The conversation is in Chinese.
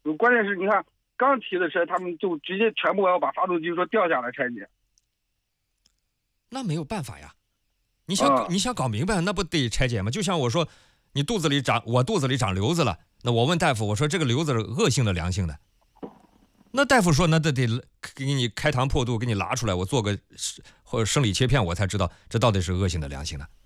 关键是你看刚提的车，他们就直接全部要把发动机说掉下来拆解。 那没有办法呀，你想搞明白，那不得拆解吗？就像我说，我肚子里长瘤子了，那我问大夫，我说这个瘤子是恶性的良性的？那大夫说，那得给你开膛破肚，给你拉出来，我做个或者生理切片，我才知道这到底是恶性的良性的。